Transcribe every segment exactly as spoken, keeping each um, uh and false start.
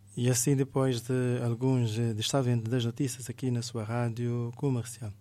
E assim, depois de alguns destaques das notícias aqui na sua rádio comercial.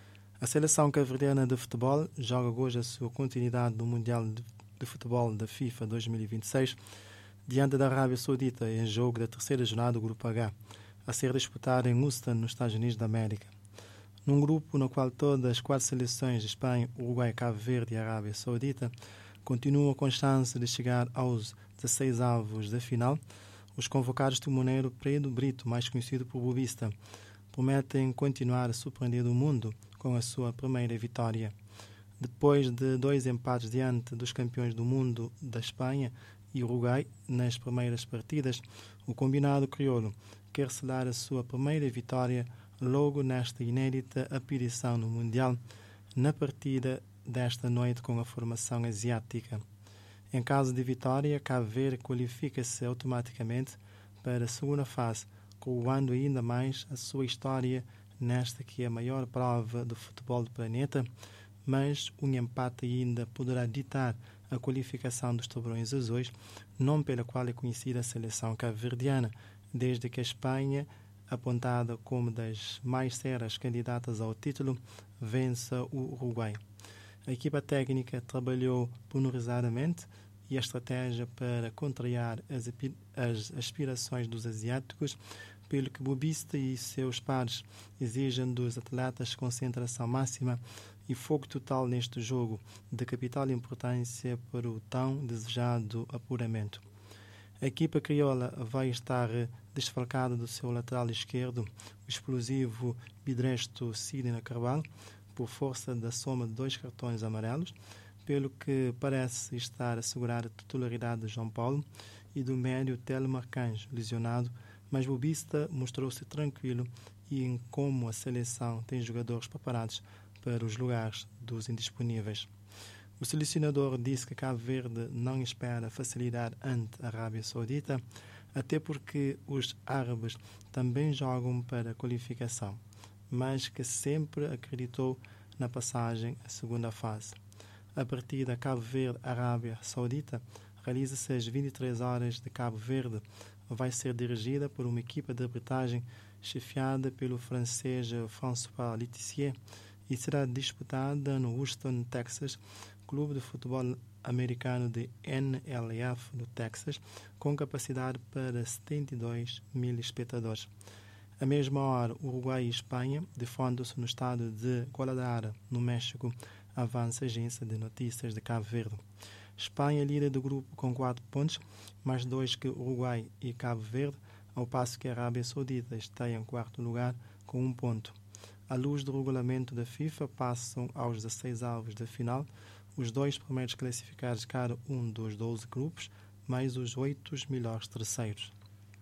A seleção cabo-verdiana de futebol joga hoje a sua continuidade no Mundial de Futebol da FIFA dois mil e vinte e seis, diante da Arábia Saudita, em jogo da terceira jornada do Grupo H, a ser disputado em Houston, nos Estados Unidos da América. Num grupo no qual todas as quatro seleções de Espanha, Uruguai, Cabo Verde e Arábia Saudita continuam com chance de chegar aos dezesseis avos da final, os convocados timoneiro Pedro Brito, mais conhecido por Bobista, prometem continuar a surpreender o mundo com a sua primeira vitória. Depois de dois empates diante dos campeões do mundo da Espanha e Uruguai nas primeiras partidas, o combinado crioulo quer selar a sua primeira vitória logo nesta inédita aparição no Mundial, na partida desta noite com a formação asiática. Em caso de vitória, Cabo Verde qualifica-se automaticamente para a segunda fase, coroando ainda mais a sua história nesta que é a maior prova do futebol do planeta, mas um empate ainda poderá ditar a qualificação dos Tubarões Azuis, nome pela qual é conhecida a seleção cabo-verdiana, desde que a Espanha, apontada como das mais sérias candidatas ao título, vença o Uruguai. A equipa técnica trabalhou pormenorizadamente e a estratégia para contrariar as, as aspirações dos asiáticos, pelo que Bobista e seus pares exigem dos atletas concentração máxima e fogo total neste jogo, de capital importância para o tão desejado apuramento. A equipa crioula vai estar desfalcada do seu lateral esquerdo, o explosivo bidresto Sidney Carvalho, por força da soma de dois cartões amarelos, pelo que parece estar assegurada a titularidade de João Paulo e do médio Telmo Arcanjo, lesionado, mas Bobista mostrou-se tranquilo e em como a seleção tem jogadores preparados para os lugares dos indisponíveis. O selecionador disse que Cabo Verde não espera facilidade ante a Arábia Saudita, até porque os árabes também jogam para a qualificação, mas que sempre acreditou na passagem à segunda fase. A partida Cabo Verde-Arábia Saudita realiza-se às vinte e três horas de Cabo Verde. Vai ser dirigida por uma equipa de arbitragem chefiada pelo francês François Letizier e será disputada no Houston, Texas, clube de futebol americano de N L F do Texas, com capacidade para setenta e dois mil espectadores. À mesma hora, Uruguai e Espanha defondem-se no estado de Guadalajara, no México, avança a agência de notícias de Cabo Verde. Espanha líder do grupo com quatro pontos, mais dois que Uruguai e Cabo Verde, ao passo que a Arábia Saudita está em quarto lugar com um ponto. À luz do regulamento da FIFA, passam aos dezesseis avos da final os dois primeiros classificados cada um dos doze grupos, mais os oito melhores terceiros.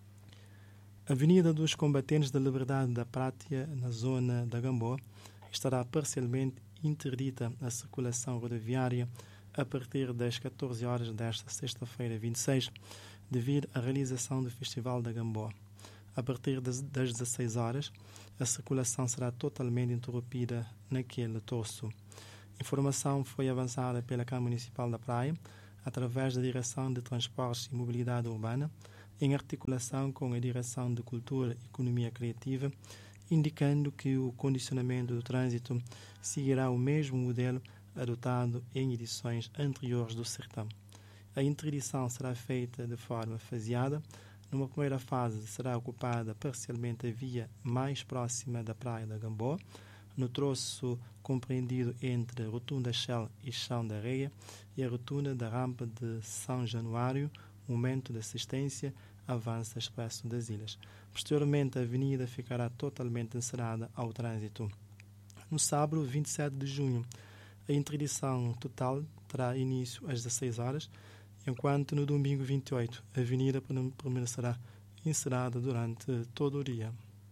A Avenida dos Combatentes da Liberdade da Pátria, na zona da Gamboa, estará parcialmente interdita à circulação rodoviária a partir das catorze horas desta sexta-feira, vinte e seis, devido à realização do Festival da Gamboa. A partir das dezesseis horas, a circulação será totalmente interrompida naquele torso. Informação foi avançada pela Câmara Municipal da Praia, através da Direção de Transportes e Mobilidade Urbana, em articulação com a Direção de Cultura e Economia Criativa, indicando que o condicionamento do trânsito seguirá o mesmo modelo adotado em edições anteriores do certame. A interdição será feita de forma faseada. Numa primeira fase será ocupada parcialmente a via mais próxima da Praia da Gamboa, no troço compreendido entre a Rotunda Shell e Chão da Areia e a rotunda da rampa de São Januário, momento de assistência, avança expresso das ilhas. Posteriormente, a avenida ficará totalmente encerrada ao trânsito. No sábado, vinte e sete de junho, a interdição total terá início às dezesseis horas, enquanto no domingo vinte e oito, a avenida permanecerá encerrada durante todo o dia.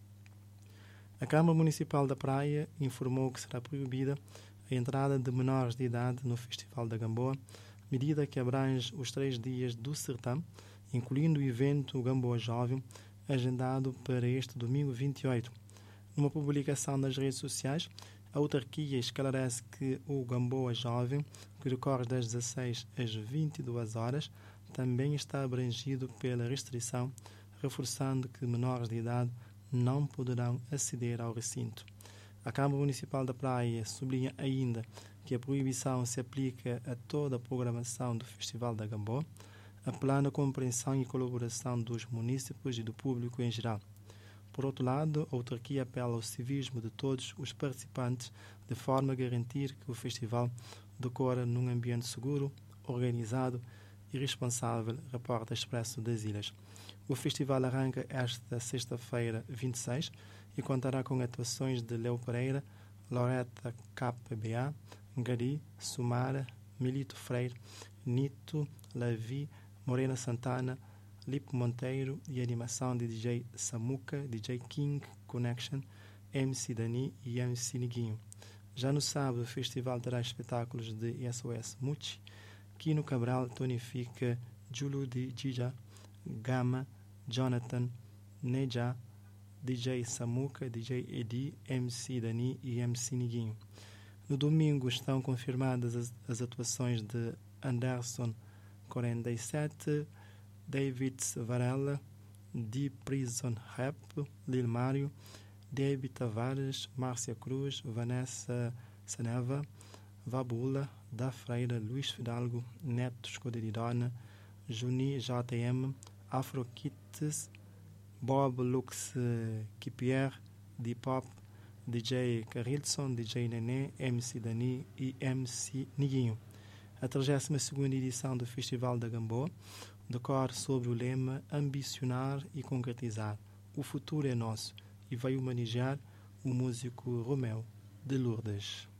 A Câmara Municipal da Praia informou que será proibida a entrada de menores de idade no Festival da Gamboa, medida que abrange os três dias do certame, incluindo o evento Gamboa Jovem, agendado para este domingo vinte e oito. Numa publicação nas redes sociais, a autarquia esclarece que o Gamboa Jovem, que decorre das dezesseis às vinte e duas horas, também está abrangido pela restrição reforçando que menores de idade não poderão aceder ao recinto. A Câmara Municipal da Praia sublinha ainda que a proibição se aplica a toda a programação do Festival da Gambó, apelando à compreensão e colaboração dos munícipes e do público em geral. Por outro lado, a autarquia apela ao civismo de todos os participantes, de forma a garantir que o festival decorra num ambiente seguro, organizado e responsável, reporta Expresso das Ilhas. O festival arranca esta sexta-feira, vinte e seis, e contará com atuações de Leo Pereira, Loreta K B A, Gari, Sumara, Milito Freire, Nito, Lavi, Morena Santana, Lipo Monteiro e animação de D J Samuca, D J King Connection, M C Dani e M C Niguinho. Já no sábado, o festival terá espetáculos de S O S Muchi, Kino Cabral, Tonifica, Julu de Gija, Gama, Jonathan, Neja, D J Samuca, D J Edi, M C Dani e M C Niguinho. No domingo estão confirmadas as, as atuações de Anderson quarenta e sete, David Varela, The Prison Rap, Lil Mário, David Tavares, Márcia Cruz, Vanessa Saneva, Vabula, Da Freira, Luís Fidalgo, Neto Escuderiddona, Juni J M, Afro Kids, Bob Lux Kipier, D-Pop, D J Carrilson, D J Nené, M C Dani e M C Niguinho. A trigésima segunda edição do Festival da Gambó decorre sobre o lema Ambicionar e Concretizar. O futuro é nosso, e vai homenagear o músico Romeu de Lourdes.